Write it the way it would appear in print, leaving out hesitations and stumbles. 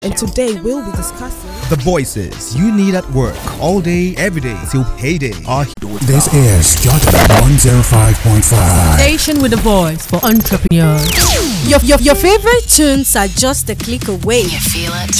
And today we'll be discussing the voices you need at work all day, every day till payday are here. This is Jordan 105.5. Station with a voice for entrepreneurs. your favorite tunes are just a click away. You feel it?